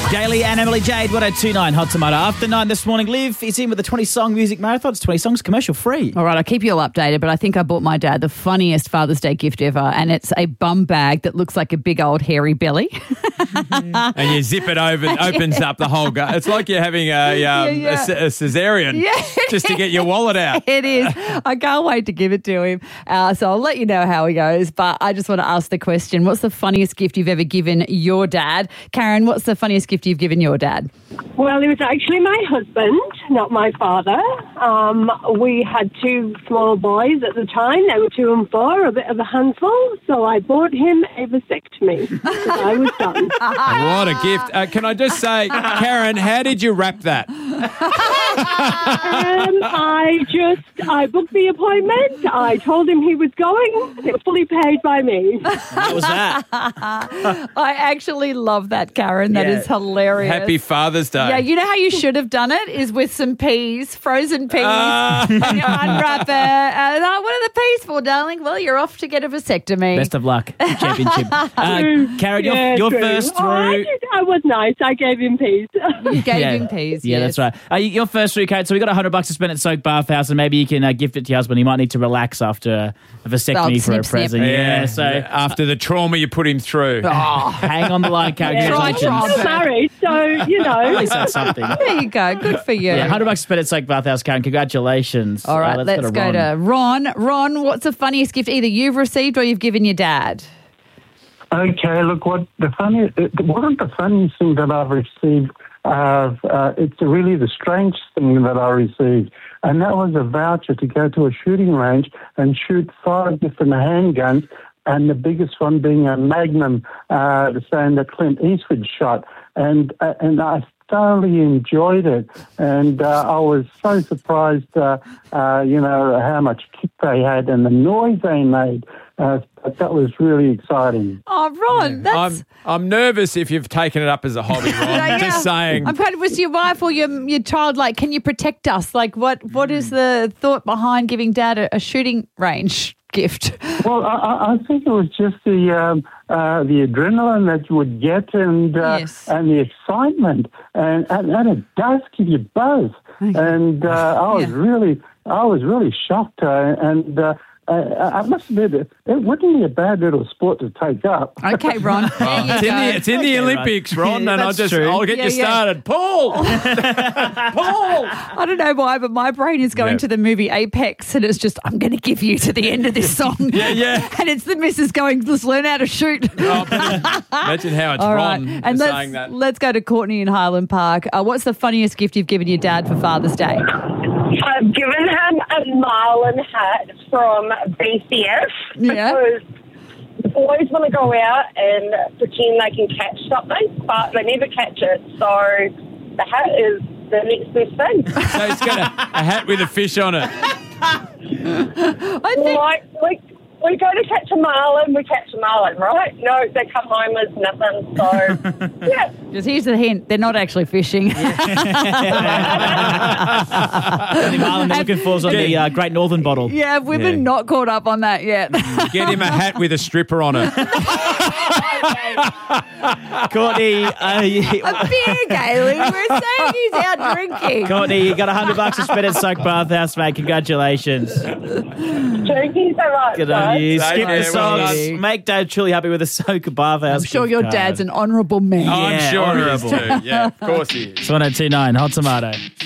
Daly and Emily Jade, 1029 Hot Tomato. After 9 this morning, Liv is in with a 20-song music marathon. It's 20 songs, commercial free. All right, I'll keep you all updated, but I think I bought my dad the funniest Father's Day gift ever, and it's a bum bag that looks like a big old hairy belly. And you zip it over, it opens up the whole gut. It's like you're having a cesarean just to get your wallet out. It is. I can't wait to give it to him. So I'll let you know how he goes, but I just want to ask the question, what's the funniest gift you've ever given your dad? Karen, what's the funniest gift you've given your dad? Well, it was actually my husband, not my father. We had two small boys at the time. They were 2 and 4, a bit of a handful. So I bought him a vasectomy because I was done. What a gift. Can I just say, Karen, how did you wrap that? I booked the appointment. I told him he was going. It was fully paid by me. How was that? I actually love that, Karen. That is hilarious. Happy Father's Day. Yeah, you know how you should have done it is with some peas, frozen peas, and you unwrap it. And what are the peas for, darling? Well, you're off to get a vasectomy. Best of luck. Championship. Karen, you're first through. I was nice. I gave him peas. You gave him peas. Yeah, yes. that's right. You're first through, Kate. So we got $100 to spend at Soak Bathhouse, and maybe you can gift it to your husband. He might need to relax after a vasectomy for a present. Yeah, So after the trauma you put him through. Oh, hang on the line, Karen. Congratulations. I'm still married, so, you know. At least that's something. There you go. Good for you. Yeah, $100 to spend at Soak Bathhouse, Karen. Congratulations. All right, let's go to Ron. Ron, what's the funniest gift either you've received or you've given your dad? Okay, look, one of the funniest things that I've received, it's really the strangest thing that I received, and that was a voucher to go to a shooting range and shoot 5 different handguns, and the biggest one being a Magnum, the same that Clint Eastwood shot, and I thoroughly enjoyed it, and I was so surprised, how much kick they had and the noise they made. But that was really exciting. Oh, Ron, that's... I'm nervous if you've taken it up as a hobby, Ron. Just saying. I'm kind of, was your wife or your child like, can you protect us? Like, what is the thought behind giving Dad a shooting range gift? Well, I think it was just the adrenaline that you would get and the excitement, and it does give you both. Okay. And I was really shocked, I must admit, it wouldn't be a bad little sport to take up. Okay, Ron. It's in the Olympics, Ron, and I'll get you started. Paul! Paul! I don't know why, but my brain is going to the movie Apex, and it's just, I'm going to give you to the end of this song. Yeah. And it's the missus going, let's learn how to shoot. Imagine how it's All Ron right. And saying that. Let's go to Courtney in Highland Park. What's the funniest gift you've given your dad for Father's Day? I've given him a Marlin hat from BCF because boys want to go out and pretend they can catch something, but they never catch it. So the hat is the next best thing. So it's got a hat with a fish on it. I think... We go to catch a marlin, right? No, they come home with nothing. So, yeah. Just here's the hint. They're not actually fishing. The marlin they're looking for is on the Great Northern bottle. Yeah, we've been not caught up on that yet. Get him a hat with a stripper on it. Courtney. A beer, Galen. We're saying he's out drinking. Courtney, you got $100 to spend at Soak Bathhouse, mate. Congratulations. Thank you so much. Good on you. Skip the songs. Well Make Dad truly happy with a Soak Bathhouse. I'm sure your dad's an honourable man. I'm sure he is too. Yeah, of course he is. It's 1029 Hot Tomato.